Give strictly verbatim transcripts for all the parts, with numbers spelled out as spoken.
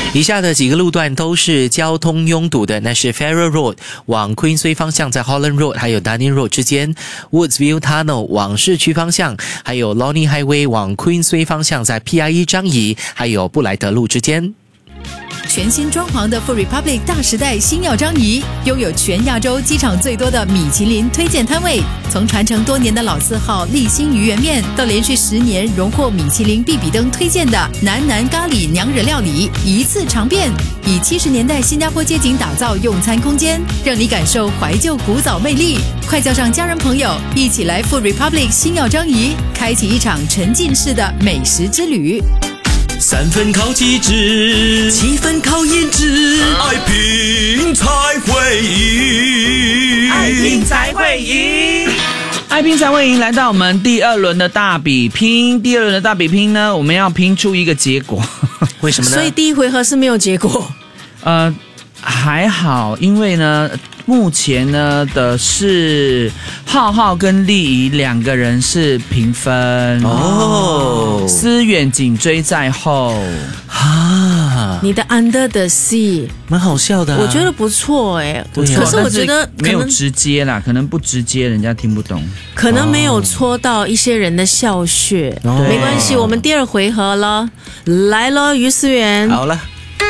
以下的几个路段都是交通拥堵的，那是 Farrer Road 往 Queensway 方向在 Holland Road 还有 Darling Road 之间， Woodsville Tunnel 往市区方向，还有 Lornie Highway 往 Queensway 方向在 P I E 樟宜还有布莱德路之间。 全新装潢的 Food Republic 大时代星耀樟宜，拥有全亚洲机场最多的米其林推荐摊位。从传承多年的老字号立新鱼圆面，到连续十年荣获米其林必比登推荐的南南咖喱娘惹料理，一次尝遍。以七十年代新加坡街景打造用餐空间，让你感受怀旧古早魅力。快叫上家人朋友，一起来 Food Republic 星耀樟宜，开启一场沉浸式的美食之旅。 三分靠机智，七分靠颜值，爱拼才会赢， 爱拼才会赢。爱拼才会赢，来到我们第二轮的大比拼。第二轮的大比拼呢，我们要拼出一个结果。 为什么呢？ 所以第一回合是没有结果。 呃，还好，因为呢，目前呢的是浩浩跟丽仪两个人是平分哦， 思远紧追在后啊。 你的 Under the Sea 蛮好笑的、啊， 我觉得不错哎、欸。 对啊、 可是我觉得没有直接啦，可能不直接，人家听不懂， 可能没有戳到一些人的笑穴。 哦、 没关系，我们第二回合了，来咯，于思远。 好了。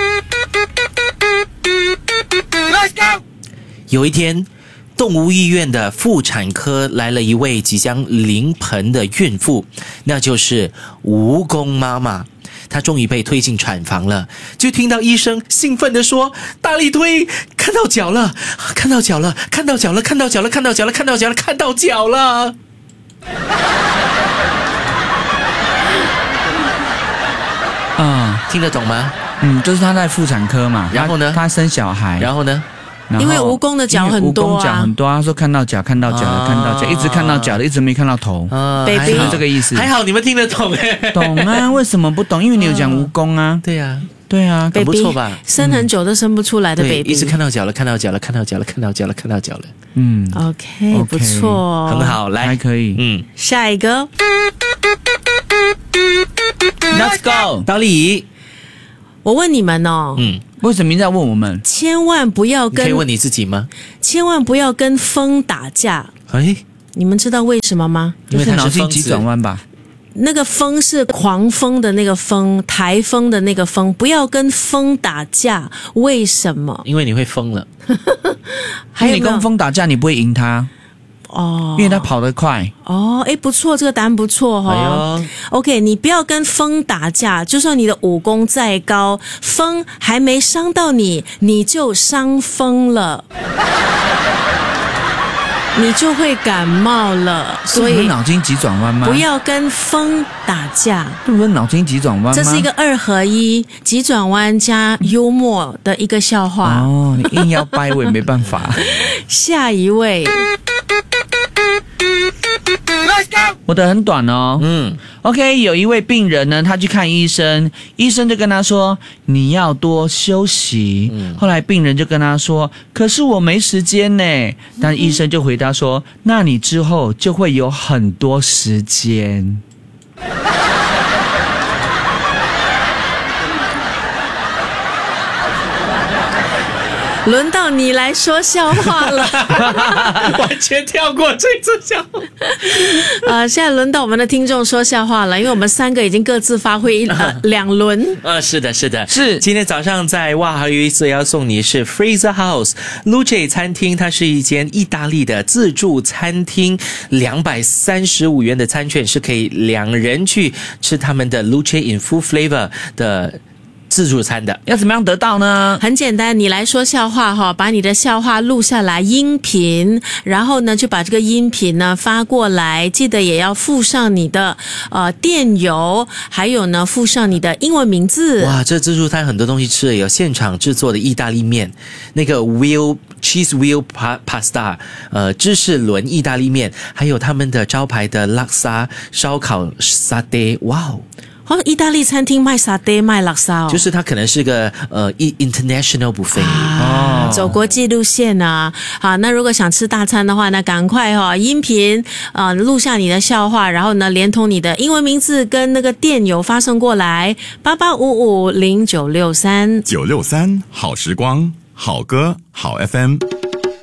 Let's go！ 有一天，动物医院的妇产科来了一位即将临盆的孕妇，那就是蜈蚣妈妈。她终于被推进产房了，就听到医生兴奋地说：“大力推，看到脚了，看到脚了，看到脚了，看到脚了，看到脚了，看到脚了，看到脚了。”啊，听得懂吗？ 嗯，就是他在妇产科嘛， 然后呢， 他生小孩， 然后呢， 因为蜈蚣的脚很多啊， 蜈蚣脚很多，他说看到脚，看到脚了，看到脚，一直看到脚的，一直没看到头。 啊 ，baby 这个意思。 还好你们听得懂哎， 懂啊？为什么不懂？因为你有讲蜈蚣啊。 对呀、啊， 对啊， 很不错吧？ 生很久都生不出来的 baby， 一直看到脚了，看到脚了，看到脚了，看到脚了，看到脚了。 嗯 ，OK， 不错， 很好，来， 还可以。 嗯， 下一个 ，Let's go， 刀丽仪。 我问你们哦， 嗯， 为什么你在问我们？ 千万不要跟， 你可以问你自己吗？ 千万不要跟风打架。 哎， 你们知道为什么吗？ 因为它是脑筋急转弯吧。 那个风是狂风的那个风，台风的那个风，不要跟风打架。为什么？ 因为你会疯了。 还有你跟风打架，你不会赢他。 哦， 因为他跑得快哦，哎，不错，这个答案不错哈、哦。哎、OK， 你不要跟风打架，就算你的武功再高，风还没伤到你，你就伤风了，你就会感冒了。所以脑筋急转弯吗？ 不要跟风打架， 这不是脑筋急转弯吗？ 这是一个二合一，急转弯加幽默的一个笑话。 哦，你硬要掰我也没办法。 下一位。 我的很短哦， 嗯 ，OK， 有一位病人呢，他去看医生，医生就跟他说你要多休息。嗯、后来病人就跟他说，可是我没时间呢。但医生就回答说，那你之后就会有很多时间。 轮到你来说笑话了， 完全跳过这次笑话。 呃，现在轮到我们的听众说笑话了，因为我们三个已经各自发挥呃两轮。 呃，是的，是的， 是。 今天早上在哇还有一次要送你是 Fraser House Luce 餐厅，它是一间意大利的自助餐厅，两百三十五元的餐券是可以两人去吃他们的 Luce in Full Flavor 的自助餐的。 要怎么样得到呢？ 很简单，你来说笑话哈，把你的笑话录下来音频，然后呢就把这个音频呢发过来，记得也要附上你的呃电邮，还有呢附上你的英文名字。 哇，这自助餐很多东西吃的，有现场制作的意大利面，那个 wheel cheese wheel pasta， 呃芝士轮意大利面，还有他们的招牌的拉萨烧烤沙爹，哇哦！ 哦，意大利餐厅卖沙爹卖拉沙哦， 就是它可能是个呃 international buffet、 啊、 哦， 走国际路线啊。好，那如果想吃大餐的话呢，赶快哈、哦、音频啊录下你的笑话，然后呢连同你的英文名字跟那个电邮发送过来八八五五零九六三九六三好时光，好歌好 F M。